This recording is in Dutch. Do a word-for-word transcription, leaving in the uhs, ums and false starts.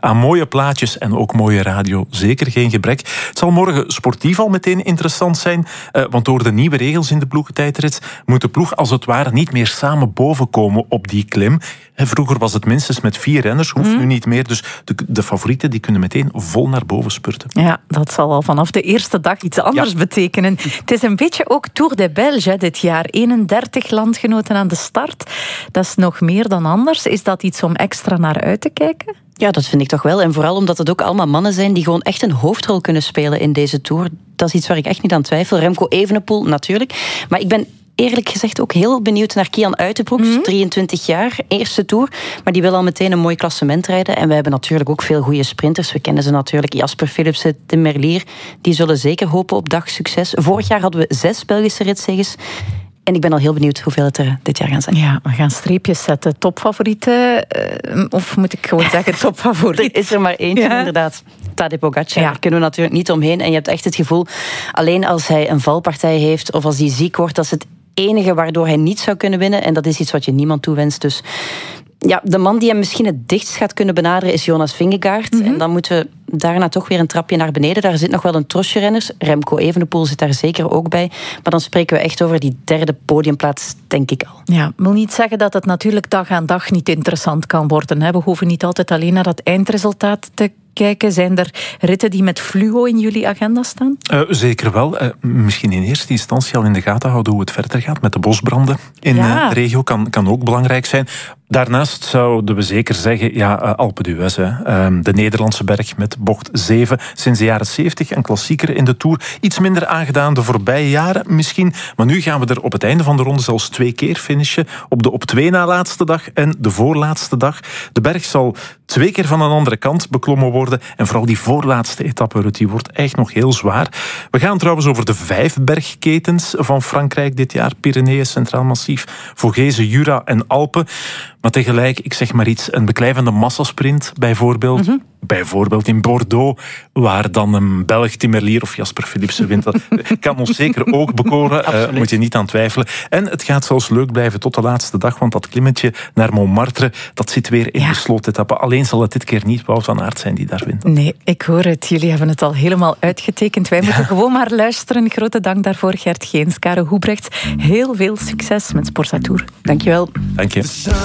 aan mooie plaatjes en ook mooie radio. Zeker geen gebrek. Het zal morgen sportief al meteen interessant zijn, uh, want door de nieuwe regels in de ploegentijdrit moet de ploeg als het ware niet meer samen bovenkomen op die klim. Vroeger was het minstens met vier renners, hoeft mm. nu niet meer. Dus de, de favorieten die kunnen meteen vol naar boven spurten. Ja, dat zal al vanaf de eerste dag iets anders ja. betekenen. Het is een beetje ook Tour de Belge dit jaar. eenendertig landgenoten aan de start. Dat is nog meer dan anders. Is dat iets om extra naar uit te kijken? Ja, dat vind ik toch wel. En vooral omdat het ook allemaal mannen zijn die gewoon echt een hoofdrol kunnen spelen in deze Tour. Dat is iets waar ik echt niet aan twijfel. Remco Evenepoel natuurlijk. Maar ik ben eerlijk gezegd ook heel benieuwd naar Kian Uitenbroek, mm-hmm. drieëntwintig jaar, eerste Tour. Maar die wil al meteen een mooi klassement rijden. En we hebben natuurlijk ook veel goede sprinters. We kennen ze natuurlijk. Jasper Philipsen, Tim Merlier. Die zullen zeker hopen op dagsucces. Vorig jaar hadden we zes Belgische ritzeggers. En ik ben al heel benieuwd hoeveel het er dit jaar gaan zijn. Ja, we gaan streepjes zetten. Topfavorieten, uh, of moet ik gewoon zeggen topfavoriet? Er is er maar eentje, ja. inderdaad. Tadej Pogacar, ja. Daar kunnen we natuurlijk niet omheen. En je hebt echt het gevoel, alleen als hij een valpartij heeft of als hij ziek wordt, dat is het enige waardoor hij niet zou kunnen winnen. En dat is iets wat je niemand toewenst. Dus ja, de man die hem misschien het dichtst gaat kunnen benaderen is Jonas Vingegaard. Mm-hmm. En dan moeten we daarna toch weer een trapje naar beneden. Daar zit nog wel een trosje renners. Remco Evenepoel zit daar zeker ook bij. Maar dan spreken we echt over die derde podiumplaats, denk ik al. Ja, wil niet zeggen dat het natuurlijk dag aan dag niet interessant kan worden. Hè? We hoeven niet altijd alleen naar dat eindresultaat te kijken. Zijn er ritten die met fluo in jullie agenda staan? Uh, zeker wel. Uh, misschien in eerste instantie al in de gaten houden hoe het verder gaat met de bosbranden in ja. de regio. Kan, kan ook belangrijk zijn. Daarnaast zouden we zeker zeggen, ja, uh, Alpe d'Huez. Uh, de Nederlandse berg met bocht zeven. Sinds de jaren zeventig een klassieker in de Tour. Iets minder aangedaan de voorbije jaren misschien. Maar nu gaan we er op het einde van de ronde zelfs twee keer finishen. Op de op twee na laatste dag en de voorlaatste dag. De berg zal twee keer van een andere kant beklommen worden. En vooral die voorlaatste etappe, die wordt echt nog heel zwaar. We gaan trouwens over de vijf bergketens van Frankrijk dit jaar. Pyreneeën, Centraal Massief, Vogezen, Jura en Alpen. Maar tegelijk, ik zeg maar iets, een beklijvende massasprint bijvoorbeeld. Mm-hmm. Bijvoorbeeld in Bordeaux, waar dan een Belg, Tim Merlier of Jasper Philipsen wint. Dat kan ons zeker ook bekoren, uh, moet je niet aan twijfelen. En het gaat zelfs leuk blijven tot de laatste dag, want dat klimmetje naar Montmartre, dat zit weer in ja. de slootetappe. Alleen zal het dit keer niet Wout van Aert zijn die daar wint. Nee, ik hoor het. Jullie hebben het al helemaal uitgetekend. Wij ja. moeten gewoon maar luisteren. Grote dank daarvoor, Gert Geens, Karen Hoebrecht. Heel veel succes met Sporza Tour. Dankjewel. Dank je.